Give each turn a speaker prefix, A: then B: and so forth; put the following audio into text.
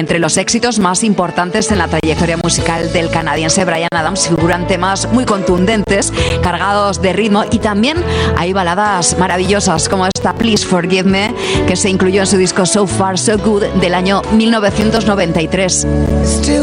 A: Entre los éxitos más importantes en la trayectoria musical del canadiense Bryan Adams figuran temas muy contundentes, cargados de ritmo, y también hay baladas maravillosas como esta Please Forgive Me, que se incluyó en su disco So Far So Good del año 1993.